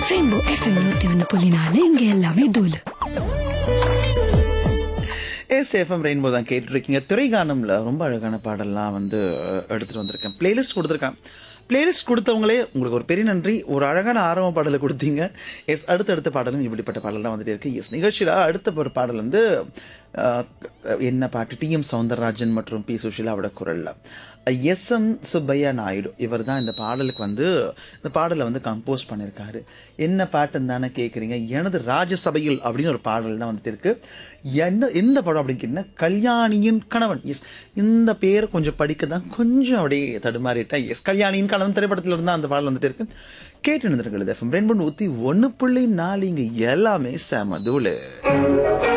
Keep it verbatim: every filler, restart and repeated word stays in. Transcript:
Rainbow FM நூத்தி ஒன்னு புள்ளி நாலு இங்க எல்லாமே தூளு. எஸ் எஃப்எம் ரெயின்போ தான் கேட்டுருக்கீங்க. திரைகானம்ல ரொம்ப அழகான பாடல்லாம் வந்து எடுத்துட்டு வந்திருக்கேன். பிளேலிஸ்ட் கொடுத்துருக்கேன். பிளேலிஸ்ட் கொடுத்தவங்களே உங்களுக்கு ஒரு பெரிய நன்றி. ஒரு அழகான ஆரம்ப பாடலை கொடுத்தீங்க. எஸ் அடுத்தடுத்த பாடலும் இப்படிப்பட்ட பாடல் தான் வந்துட்டு இருக்கு. எஸ் நிகழ்ச்சியில் அடுத்த ஒரு பாடல் வந்து என்ன பாட்டு, டி எம் சௌந்தரராஜன் மற்றும் பி சுஷிலாவோட குரல்ல எஸ் எம் சுப்பையா நாயுடு இவர் தான் இந்த பாடலுக்கு வந்து இந்த பாடலை வந்து கம்போஸ் பண்ணியிருக்காரு. என்ன பாட்டுன்னு தானே கேட்குறீங்க. எனது ராஜசபையில் அப்படின்னு ஒரு பாடல் தான் வந்துட்டு இருக்கு. என்ன எந்த படம் அப்படின்னு கேட்டீங்கன்னா கல்யாணியின் கணவன். எஸ் இந்த பேரை கொஞ்சம் படிக்க தான் கொஞ்சம் அப்படியே தடுமாறிட்டேன். எஸ் கல்யாணியின் கணவன் திரைப்படத்தில் இருந்தால் அந்த பாடல் வந்துட்டு இருக்கு. கேட்டு நிறுத்துறது எஃப்எம் ரெண்டு ஊற்றி ஒன்று புள்ளி நாலு இங்கே எல்லாமே செம தூளு.